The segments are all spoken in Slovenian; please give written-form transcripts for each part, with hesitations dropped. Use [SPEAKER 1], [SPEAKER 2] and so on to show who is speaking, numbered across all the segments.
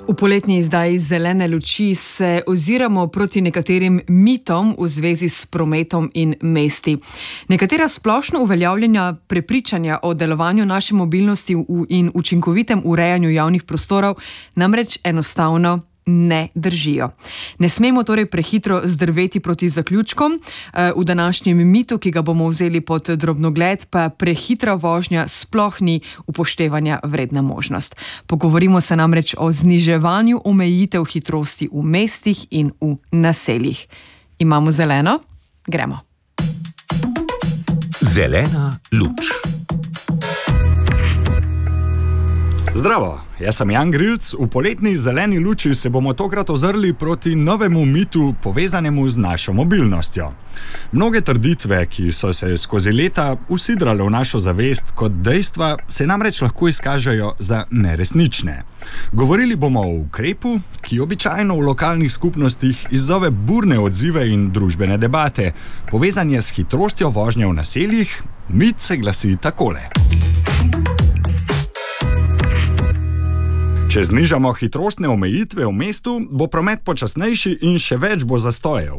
[SPEAKER 1] V poletni izdaji Zelene luči se oziramo proti nekaterim mitom v zvezi s prometom in mesti. Nekatera splošno uveljavljena prepričanja o delovanju naše mobilnosti in učinkovitem urejanju javnih prostorov namreč enostavno ne držijo. Ne smemo torej prehitro zdrveti proti zaključkom. V današnjem mitu, ki ga bomo vzeli pod drobnogled, pa prehitra vožnja sploh ni upoštevanja vredna možnost. Pogovorimo se namreč o zniževanju omejitev hitrosti v mestih in v naseljih. Imamo zeleno? Gremo.
[SPEAKER 2] Zelena luč. Zdravo, jaz sem Jan Grilc. V poletni zeleni luči se bomo tokrat ozrli proti novemu mitu, povezanemu z našo mobilnostjo. Mnoge trditve, ki so se skozi leta usidrale v našo zavest kot dejstva, se namreč lahko izkažejo za neresnične. Govorili bomo o ukrepu, ki običajno v lokalnih skupnostih izzove burne odzive in družbene debate. Povezan je s hitrostjo vožnje v naseljih. Mit se glasi takole. Če znižamo hitrostne omejitve v mestu, bo promet počasnejši in še več bo zastojev.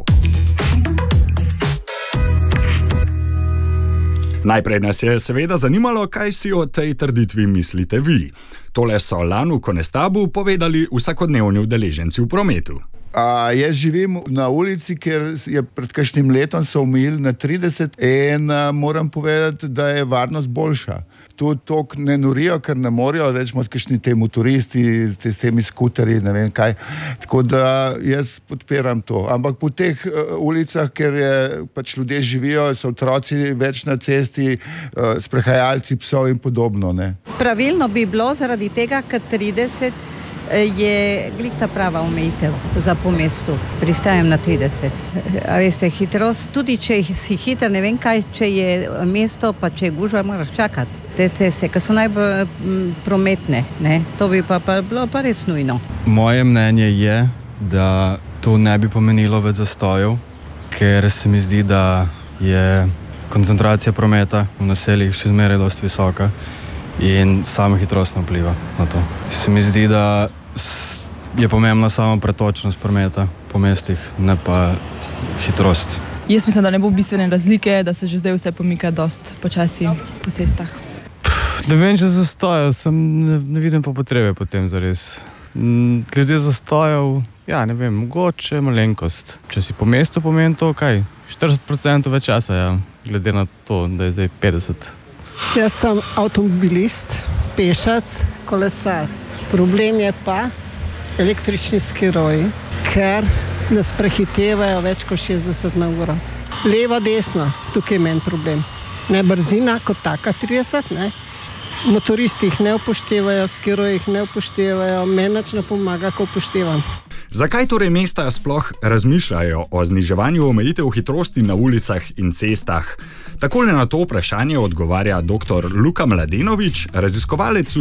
[SPEAKER 2] Najprej nas je seveda zanimalo, kaj si o tej trditvi mislite vi. Tole so lani v Konestabu povedali vsakodnevni udeleženci v prometu.
[SPEAKER 3] Jaz živim na ulici, kjer je pred kakšnim letom so omejili na 30 in moram povedati, da je varnost boljša. Tu toliko ne norijo, ker ne morajo, rečemo, kakšni te motoristi, s temi skuterji, ne vem kaj. Tako da jaz podpiram to. Ampak po teh ulicah, kjer je, pač ljudje živijo, so otroci več na cesti, sprehajalci psov in podobno, ne.
[SPEAKER 4] Pravilno bi bilo zaradi tega, ker 30 je glih ta prava omejitev za po mestu. Pristajam na 30. A veste, hitrost, tudi če si hiter, ne vem kaj, če je mesto, pa če je gužva, moraš čakati. Te ceste, ki so najbolj prometne, ne? To bi pa bilo pa res nujno.
[SPEAKER 5] Moje mnenje je, da to ne bi pomenilo več zastojev, ker se mi zdi, da je koncentracija prometa v naseljih še zmeraj dosti visoka in sama hitrost ne vpliva na to. Se mi zdi, da je pomembna sama pretočnost prometa po mestih, ne pa hitrost.
[SPEAKER 6] Jaz mislim, da ne bo bistvene razlike, da se že zdaj vse pomika dost počasi po cestah.
[SPEAKER 5] Ne vem, če zastojev, ne vidim pa potrebe potem zares. Glede zastojev, ja, ne vem, mogoče malenkost. Če si po mestu pomeni to, kaj? 40% več časa, ja, glede na to, da je zdaj 50.
[SPEAKER 7] Jaz sem avtomobilist, pešac, kolesar. Problem je pa električni skiroji, ker nas prehitevajo več kot 60 na uro. Leva, desna, tukaj je meni problem. Ne brzina kot taka 30, ne. Motoristi jih ne upoštevajo, skiroji jih ne upoštevajo, meni nič ne pomaga, ko upoštevam.
[SPEAKER 2] Zakaj torej mesta sploh razmišljajo o zniževanju omejitev hitrosti na ulicah in cestah? Takole na to vprašanje odgovarja dr. Luka Mladenovič, raziskovalec